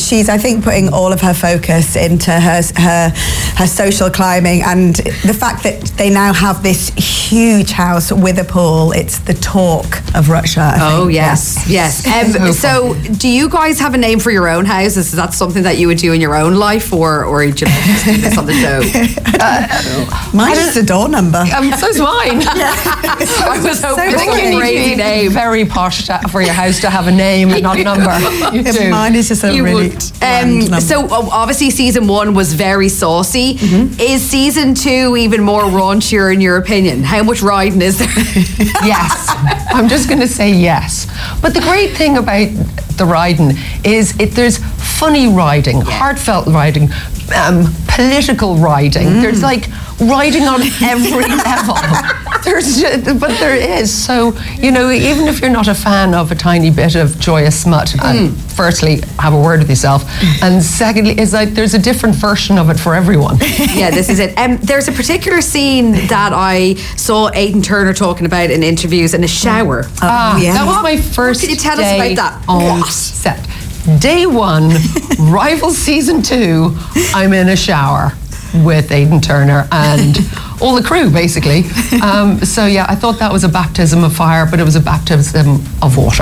she's, I think, putting all of her focus into her social climbing, and the fact that they now have this huge house with a pool. It's the talk of Russia. I think. Yes. So do you guys have a name for your own house? Is that something that you would do in your own life, or are you just doing this on the show? Mine's just a door number. So's mine. I was hoping to get a crazy name. Very posh for your house to have a name and not a number. You do. Mine is just a really bland number. So obviously season 1 was very saucy. Is season 2 even more raunchier in your opinion? How much riding is there? Yes. I'm just going to say yes. But the great thing about the riding is there's funny riding, heartfelt riding, political riding. There's like riding on every level. But there is. So, even if you're not a fan of a tiny bit of joyous smut, firstly, have a word with yourself. And secondly, is like there's a different version of it for everyone. Yeah, this is it. There's a particular scene that I saw Aidan Turner talking about in interviews in a shower. That was my first Can you tell us day about that? on set. Day 1, Rivals season 2, I'm in a shower with Aidan Turner and all the crew, basically. So yeah, I thought that was a baptism of fire, but it was a baptism of water.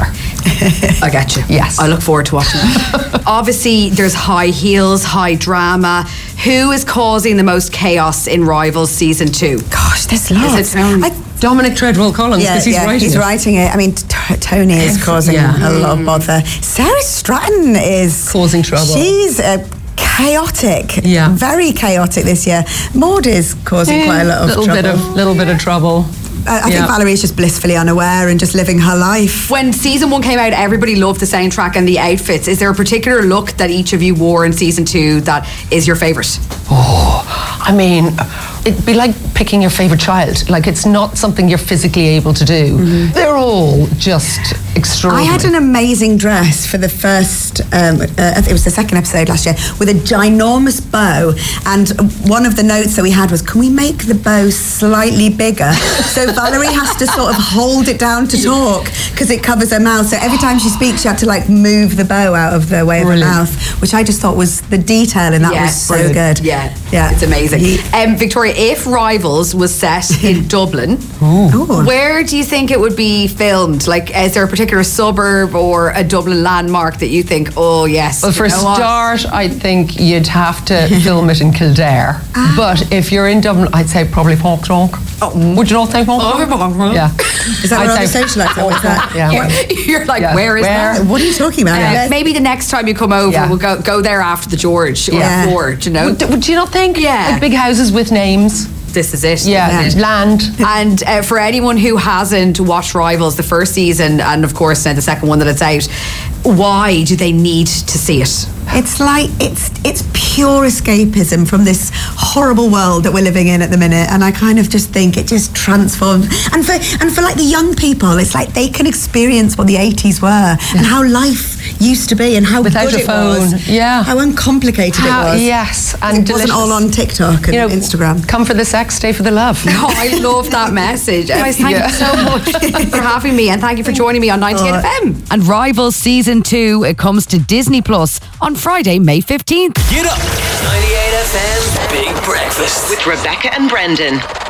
I get you. Yes. I look forward to watching it. Obviously, there's high heels, high drama. Who is causing the most chaos in Rivals season 2? Gosh, there's lots. Dominic Treadwell Collins, because he's writing it. I mean, Tony is causing a lot of bother. Sarah Stratton is causing trouble. She's chaotic, very chaotic this year. Maud is causing quite a lot of trouble. Little bit of trouble. I think Valerie's just blissfully unaware and just living her life. When season 1 came out, everybody loved the soundtrack and the outfits. Is there a particular look that each of you wore in season 2 that is your favourite? I mean, it'd be like picking your favourite child. Like, it's not something you're physically able to do. They're all just extraordinary. I had an amazing dress for the first, it was the second episode last year, with a ginormous bow, and one of the notes that we had was, can we make the bow slightly bigger? So Valerie has to sort of hold it down to talk, because it covers her mouth, so every time she speaks she had to like move the bow out of the way of her mouth, which I just thought was, the detail in that was so good. Yeah, it's amazing. Victoria, if Rivals was set in Dublin, where do you think it would be filmed? Like, is there a particular suburb or a Dublin landmark that you think, oh yes? Well, for a start, I think you'd have to film it in Kildare. But if you're in Dublin, I'd say probably Portdock. Would you not think Portdock? Yeah. Is that where the social accent? You're like, where is that? What are you talking about? Maybe the next time you come over, we'll go there after the George or Ford, you know? Would you not think? Yeah. Like big houses with names. This is it. Yeah, land. And for anyone who hasn't watched Rivals, the first season, and of course the second one that it's out, why do they need to see it? It's like, it's pure escapism from this horrible world that we're living in at the minute, and I kind of just think it just transforms. And for like the young people, it's like they can experience what the 80s were and how life used to be and how without good a phone. It was. Yeah. How uncomplicated it was. Yes. And it wasn't all on TikTok and Instagram. Come for the sex, stay for the love. Oh, I love that message. Guys, thank you so much for having me, and thank you for joining me on 98 FM. And Rivals Season 2, it comes to Disney Plus on Friday, May 15th. Get up! 98 FM Big Breakfast with Rebecca and Brendan.